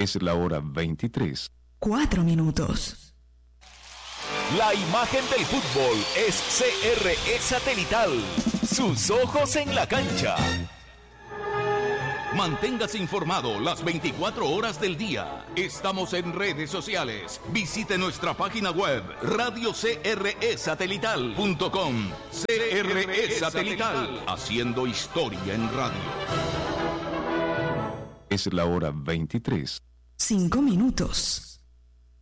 Es la hora 23. 4 minutos. La imagen del fútbol es CRE Satelital. Sus ojos en la cancha. Manténgase informado las 24 horas del día. Estamos en redes sociales. Visite nuestra página web radiocresatelital.com. CRE Satelital, haciendo historia en radio. Es la hora 23. 5 minutos.